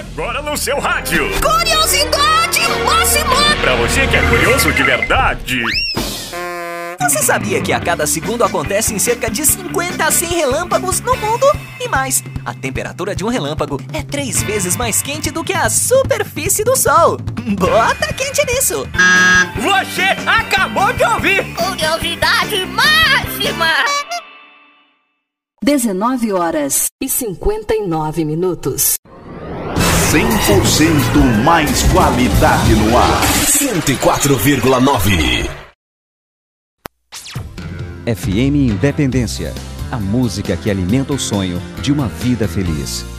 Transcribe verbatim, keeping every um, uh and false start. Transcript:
Agora no seu rádio. Curiosidade máxima! Pra você que é curioso de verdade. Você sabia que a cada segundo acontecem cerca de cinquenta a cem relâmpagos no mundo? E mais, a temperatura de um relâmpago é três vezes mais quente do que a superfície do Sol. Bota quente nisso! Você acabou de ouvir! Curiosidade máxima! dezenove horas e cinquenta e nove minutos. cem por cento mais qualidade no ar. cento e quatro vírgula nove. F M Independência, a música que alimenta o sonho de uma vida feliz.